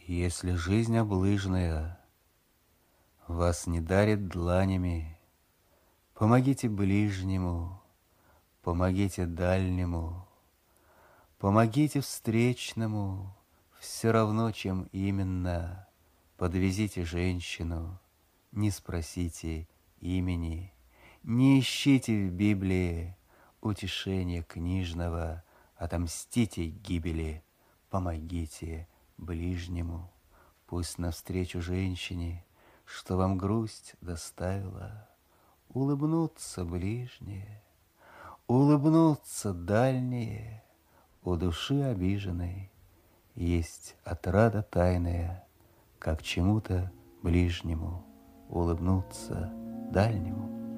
Если жизнь облыжная вас не дарит дланями, помогите ближнему, помогите дальнему, помогите встречному, все равно, чем именно. Подвезите женщину, не спросите имени, не ищите в Библии утешения книжного, отомстите гибели, помогите ближнему. Пусть навстречу женщине, что вам грусть доставила, улыбнутся ближние, улыбнутся дальние. У души обиженной есть отрада тайная, как чему-то ближнему улыбнуться дальнему.